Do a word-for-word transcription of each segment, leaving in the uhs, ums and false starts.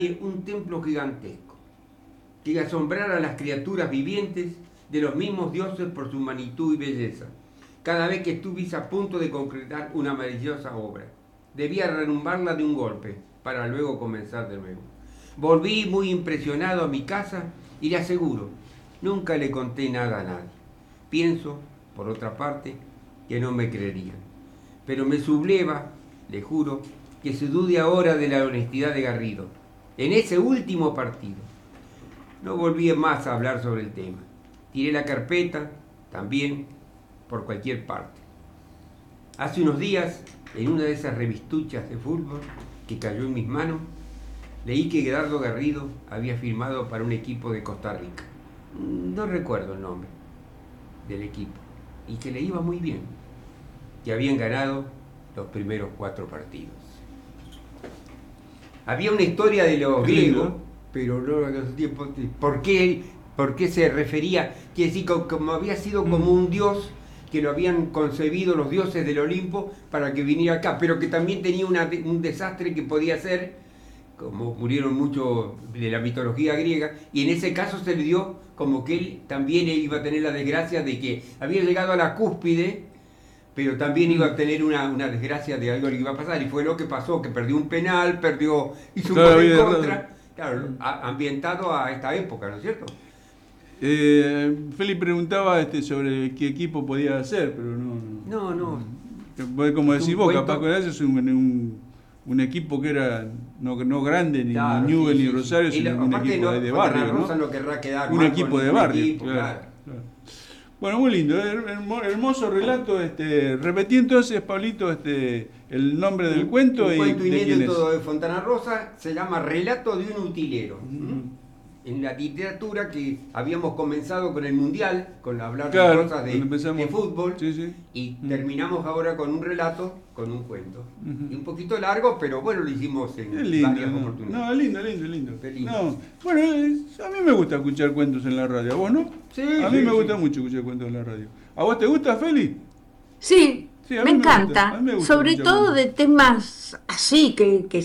un templo gigantesco que asombrara a las criaturas vivientes de los mismos dioses por su magnitud y belleza. Cada vez que estuviese a punto de concretar una maravillosa obra, debía renombrarla de un golpe para luego comenzar de nuevo. Volví muy impresionado a mi casa y le aseguro, nunca le conté nada a nadie. Pienso, por otra parte, que no me creerían. Pero me subleva, le juro, que se dude ahora de la honestidad de Garrido. En ese último partido, no volví más a hablar sobre el tema. Tiré la carpeta, también, por cualquier parte. Hace unos días, en una de esas revistuchas de fútbol que cayó en mis manos, leí que Gerardo Garrido había firmado para un equipo de Costa Rica. No recuerdo el nombre del equipo. Y que le iba muy bien. Que habían ganado los primeros cuatro partidos. Había una historia de los griegos, pero no en los tiempos. ¿Por qué, por qué se refería? Quiere decir, como, como había sido como un dios que lo habían concebido los dioses del Olimpo para que viniera acá, pero que también tenía una, un desastre que podía ser, como murieron muchos de la mitología griega, y en ese caso se le dio como que él también iba a tener la desgracia de que había llegado a la cúspide, pero también iba a tener una, una desgracia de algo que iba a pasar, y fue lo que pasó, que perdió un penal, perdió, hizo un gol en contra, claro, a, ambientado a esta época, ¿no es cierto? Eh, Feli preguntaba este, sobre qué equipo podía ser, pero no... No, no. no. Como decís vos, capaz que es un, un, un equipo que era no, no grande, ni claro, Newell, sí, ni sí, Rosario, sí. sino la, un equipo no, de, de barrio, Rosa ¿no? No querrá quedar un equipo de barrio, equipo, claro, claro. Claro. Bueno, muy lindo, hermoso relato. Este, repetí entonces, Pablito, este, el nombre del cuento. Un y cuento de inédito de Fontana Rosa, se llama Relato de un utilero. Uh-huh. En la literatura que habíamos comenzado con el Mundial, con hablar claro, de cosas de, de fútbol, sí, sí. y uh-huh. terminamos ahora con un relato, con un cuento. Uh-huh. Y un poquito largo, pero bueno, lo hicimos en lindo, varias no, oportunidades. No, lindo, lindo, lindo. lindo. No, bueno, a mí me gusta escuchar cuentos en la radio, ¿a vos no? Sí, a mí sí, me gusta sí. mucho escuchar cuentos en la radio. ¿A vos te gusta, Feli? Sí, sí me, me encanta, me gusta sobre todo cuentos. De temas así, que, que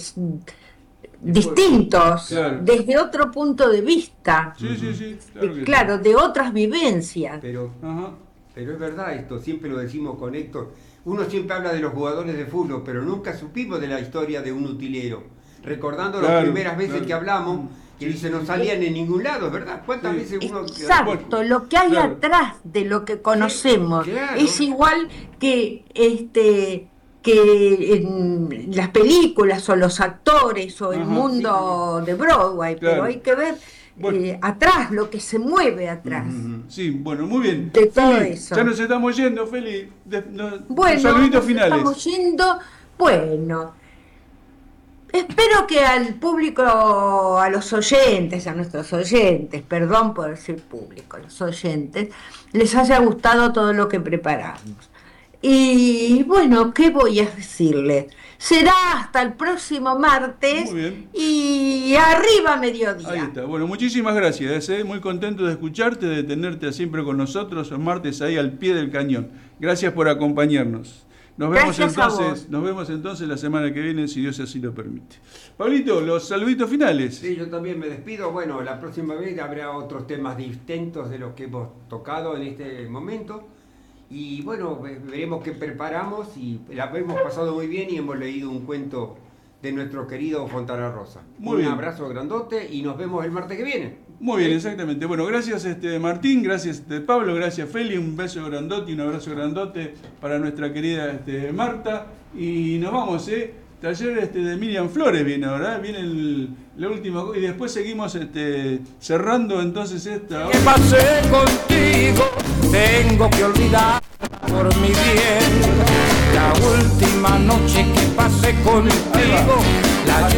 distintos, claro. Desde otro punto de vista, sí, sí, sí, claro, de, claro sí. de otras vivencias. Pero, Ajá. pero es verdad esto, siempre lo decimos con Héctor, uno siempre habla de los jugadores de fútbol, pero nunca supimos de la historia de un utilero, recordando claro, las primeras veces claro. que hablamos, que dice no salían en ningún lado, ¿verdad? ¿Cuántas sí. veces uno... Exacto, lo que hay claro. atrás de lo que conocemos claro. es igual que este... que en las películas o los actores o el Ajá, mundo sí, de Broadway, claro. pero hay que ver bueno. eh, atrás, lo que se mueve atrás. Sí, bueno, muy bien. De todo Feli, eso. Ya nos estamos yendo, Feli. De, no, bueno, saluditos nos finales. estamos yendo. Bueno, espero que al público, a los oyentes, a nuestros oyentes, perdón por decir público, a los oyentes, les haya gustado todo lo que preparamos. Y bueno, ¿qué voy a decirles? Será hasta el próximo martes y arriba mediodía. Ahí está. Bueno, muchísimas gracias. ¿eh? Muy contento de escucharte, de tenerte siempre con nosotros los martes ahí al pie del cañón. Gracias por acompañarnos. Nos vemos gracias entonces, nos vemos entonces la semana que viene, si Dios así lo permite. Pablito, los saluditos finales. Sí, yo también me despido. Bueno, la próxima vez habrá otros temas distintos de los que hemos tocado en este momento. Y bueno, veremos qué preparamos y la hemos pasado muy bien y hemos leído un cuento de nuestro querido Fontana Rosa. Muy un bien. abrazo grandote y nos vemos el martes que viene. Muy bien, exactamente. Bueno, gracias este Martín, gracias este, Pablo, gracias Feli, un beso grandote y un abrazo grandote para nuestra querida este, Marta. Y nos vamos, ¿eh? Taller este, de Miriam Flores viene ahora, viene el, la última y después seguimos este, cerrando entonces esta... ¿Qué pasé contigo? Tengo que olvidar por mi bien la última noche que pasé contigo. La